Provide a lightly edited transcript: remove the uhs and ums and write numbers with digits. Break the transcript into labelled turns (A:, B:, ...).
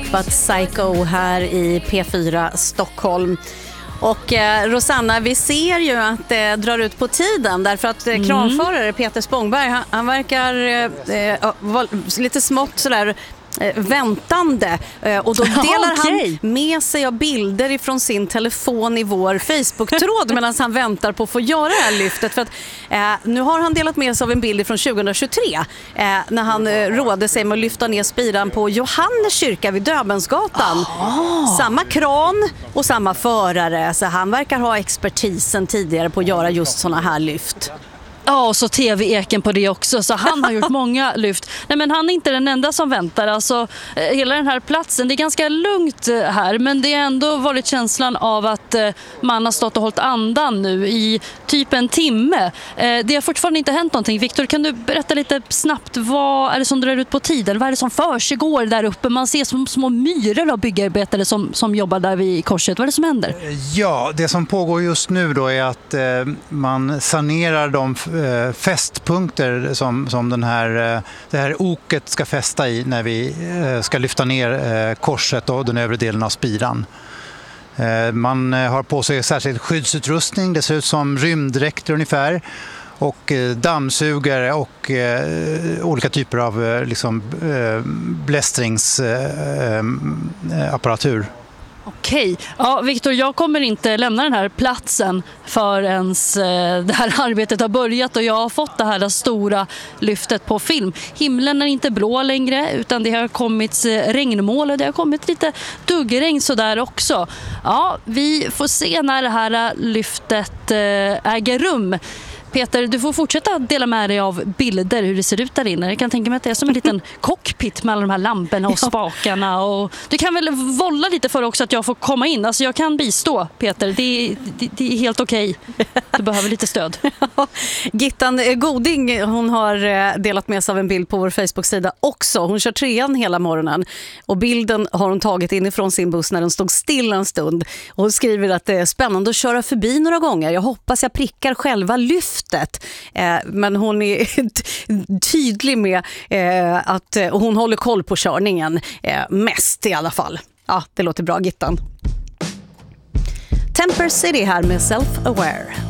A: But Psycho här i P4 Stockholm. Och Rosanna, vi ser ju att det drar ut på tiden därför att kranförare Peter Spångberg, han verkar vara lite smått sådär väntande och då delar han med sig av bilder ifrån sin telefon i vår Facebook-tråd medan han väntar på att få göra det här lyftet, för att nu har han delat med sig av en bild från 2023 när han rådde sig med att lyfta ner spiran på Johannes kyrka vid Döbensgatan. Samma kran och samma förare, så han verkar ha expertisen tidigare på att göra just såna här lyft.
B: Ja, och så tv-eken på det också. Så han har gjort många lyft. Nej, men han är inte den enda som väntar. Alltså, hela den här platsen, det är ganska lugnt här. Men det har ändå varit känslan av att man har stått och hållit andan nu i typ en timme. Det har fortfarande inte hänt någonting. Viktor, kan du berätta lite snabbt, vad är det som drar ut på tiden? Vad är det som försiggår där uppe? Man ser som små myror av byggarbetare som jobbar där vid korset. Vad är det som händer?
C: Ja, det som pågår just nu då är att man sanerar de fästpunkter som det här oket ska fästa i när vi ska lyfta ner korset och den övre delen av spiran. Man har på sig särskild skyddsutrustning, det ser ut som rymddräkter ungefär, och dammsugare och olika typer av blästringsapparatur.
B: Okej. Ja, Viktor, jag kommer inte lämna den här platsen förrän det här arbetet har börjat och jag har fått det här stora lyftet på film. Himlen är inte blå längre, utan det har kommit regnmål och det har kommit lite duggregn så där också. Ja, vi får se när det här lyftet äger rum. Peter, du får fortsätta dela med dig av bilder hur det ser ut där inne. Jag kan tänka mig att det är som en liten cockpit med alla de här lamporna och spakarna. Och du kan väl volla lite för också att jag får komma in. Alltså jag kan bistå, Peter. Det är helt okej. Du behöver lite stöd.
A: Gittan Goding, hon har delat med sig av en bild på vår Facebook-sida också. Hon kör 3:an hela morgonen. Och bilden har hon tagit inifrån sin buss när den stod still en stund. Och hon skriver att det är spännande att köra förbi några gånger. Jag hoppas jag prickar själva lyft. Men hon är tydlig med att hon håller koll på körningen mest i alla fall. Ja, det låter bra, Gittan. Temper City här med Self-Aware.